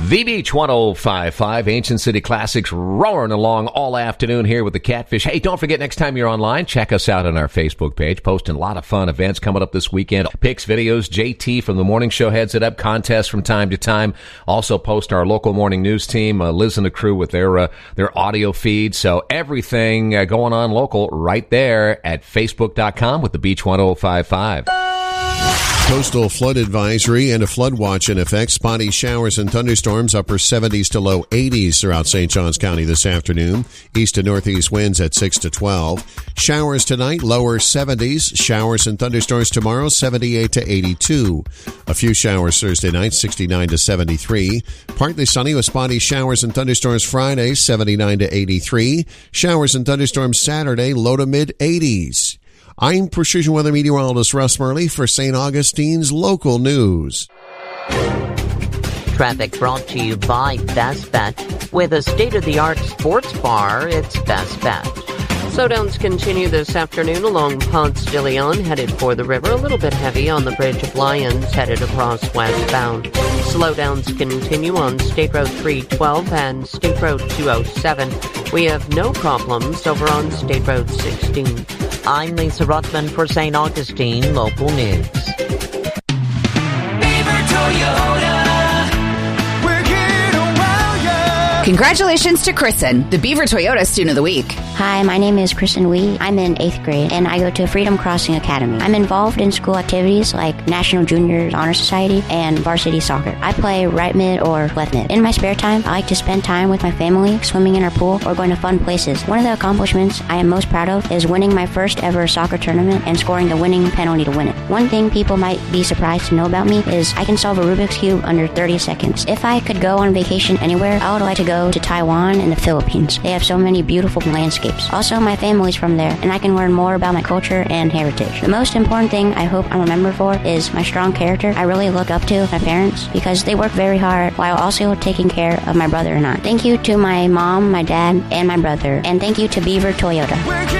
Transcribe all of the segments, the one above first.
The Beach 105.5, Ancient City Classics roaring along all afternoon here with the Catfish. Hey, don't forget, next time you're online, check us out on our Facebook page. Posting a lot of fun events coming up this weekend. Pics, videos, JT from the morning show heads it up, contests from time to time. Also post our local morning news team, Liz and the crew with their audio feed. So everything going on local right there at Facebook.com with the Beach 105.5. Coastal flood advisory and a flood watch in effect. Spotty showers and thunderstorms, upper 70s to low 80s throughout St. Johns County this afternoon. East to northeast winds at 6 to 12. Showers tonight, lower 70s. Showers and thunderstorms tomorrow, 78 to 82. A few showers Thursday night, 69 to 73. Partly sunny with spotty showers and thunderstorms Friday, 79 to 83. Showers and thunderstorms Saturday, low to mid 80s. I'm Precision Weather Meteorologist Russ Murley for St. Augustine's Local News. Traffic brought to you by Best Bet. With a state-of-the-art sports bar, it's Best Bet. Slowdowns continue this afternoon along Ponce de Leon, headed for the river. A little bit heavy on the Bridge of Lions, headed across westbound. Slowdowns continue on State Road 312 and State Road 207. We have no problems over on State Road 16. I'm Lisa Ruttman for St. Augustine Local News. Beaver Toyota. Congratulations to Kristen, the Beaver Toyota Student of the Week. Hi, my name is Kristen Wee. I'm in 8th grade, and I go to Freedom Crossing Academy. I'm involved in school activities like National Juniors Honor Society and varsity soccer. I play right mid or left mid. In my spare time, I like to spend time with my family, swimming in our pool, or going to fun places. One of the accomplishments I am most proud of is winning my first ever soccer tournament and scoring the winning penalty to win it. One thing people might be surprised to know about me is I can solve a Rubik's Cube under 30 seconds. If I could go on vacation anywhere, I would like to go to Taiwan and the Philippines. They have so many beautiful landscapes. Also, my family's from there, and I can learn more about my culture and heritage. The most important thing I hope I'm remembered for is my strong character. I really look up to my parents because they work very hard while also taking care of my brother and I. Thank you to my mom, my dad, and my brother, and thank you to Beaver Toyota.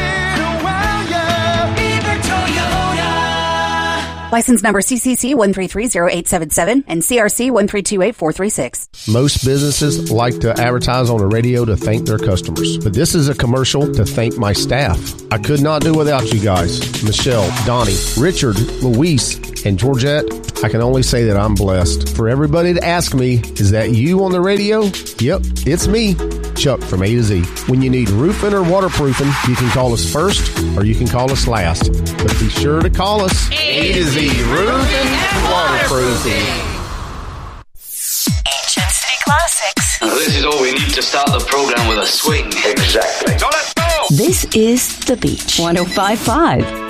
License number CCC 1330877 and CRC 1328436. Most businesses like to advertise on the radio to thank their customers, but this is a commercial to thank my staff. I could not do without you guys. Michelle, Donnie, Richard, Luis, and Georgette. I can only say that I'm blessed. For everybody to ask me, is that you on the radio? Yep, it's me, Chuck from A to Z. When you need roofing or waterproofing, you can call us first or you can call us last. But be sure to call us A to Z Roofing and Waterproofing. Ancient City Classics. This is all we need to start the program with a swing. Exactly. So let's go! This is The Beach 105.5.